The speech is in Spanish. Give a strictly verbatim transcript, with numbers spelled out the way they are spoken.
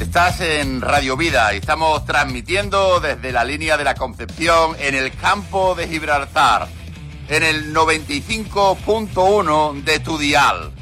Estás en Radio Vida y estamos transmitiendo desde la línea de la Concepción en el campo de Gibraltar, en el noventa y cinco punto uno de tu dial.